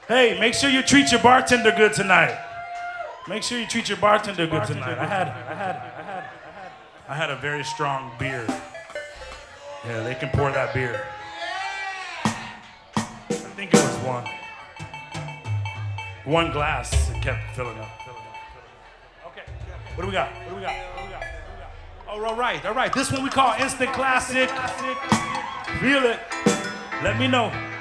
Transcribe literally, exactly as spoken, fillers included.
Hey, make sure you treat your bartender good tonight. Make sure you treat your bartender good tonight. I had, I had, I had, I had, I had a very strong beer. Yeah, they can pour that beer. I think it was one. One glass. It kept filling up, filling up, filling up. Okay. What do we got? What do we got? What do we got? What do we got? Oh, all right, all right. This one we call instant classic. Feel it. Let me know.